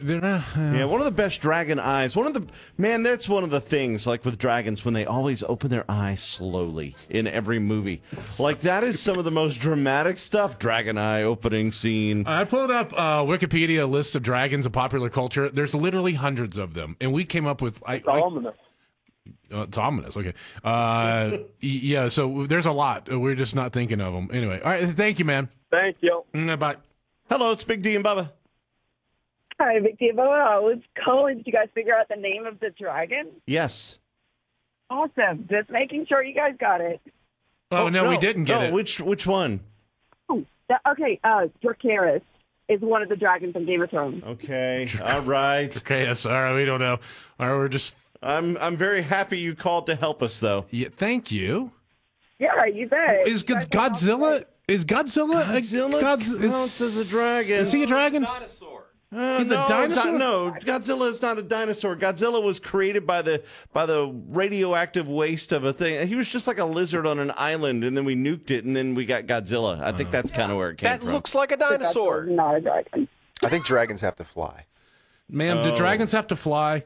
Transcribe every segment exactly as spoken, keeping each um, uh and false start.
They're not, uh, Yeah, one of the best dragon eyes. One of the man, that's one of the things like with dragons when they always open their eyes slowly in every movie. Like that is some of the most dramatic stuff. Dragon eye opening scene. I pulled up uh, Wikipedia list of dragons in popular culture. There's literally hundreds of them, and we came up with. I, It's ominous. I, uh, it's ominous. Okay. Uh, y- yeah. So there's a lot. We're just not thinking of them. Anyway. All right. Thank you, man. Thank you. Mm, bye. Hello, it's Big D and Bubba. Hi, Big Diva. I was calling. Did you guys figure out the name of the dragon? Yes. Awesome. Just making sure you guys got it. Oh, no, we didn't get no, it. Which which one? Oh, that, okay. Uh, Dracarys is one of the dragons from Game of Thrones. Okay. All right. Okay. Yes. All right. We don't know. All right. We're just. I'm I'm very happy you called to help us though. Yeah. Thank you. Yeah, you bet. Is You guys are Godzilla? Is Godzilla? Godzilla Godz- counts as a dragon. Is he a dragon? Dinosaur. Uh, He's a no, dinosaur? di- no, Godzilla is not a dinosaur. Godzilla was created by the by the radioactive waste of a thing. He was just like a lizard on an island, and then we nuked it, and then we got Godzilla. I think that's kind of where it came That from. looks like a dinosaur. Godzilla's not a dragon. I think dragons have to fly. Ma'am, do Oh. dragons have to fly?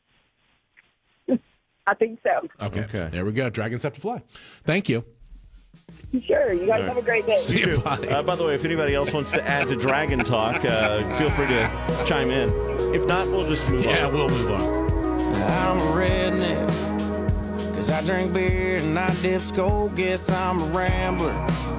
I think so. Okay. Okay. There we go. Dragons have to fly. Thank you. Sure. You guys have a great day. See you. Bye. Uh, by the way, if anybody else wants to add to Dragon Talk, uh, feel free to chime in. If not, we'll just move Yeah, on. we'll move on. I'm a redneck, cause I drink beer and I dip skull. Guess I'm a rambler,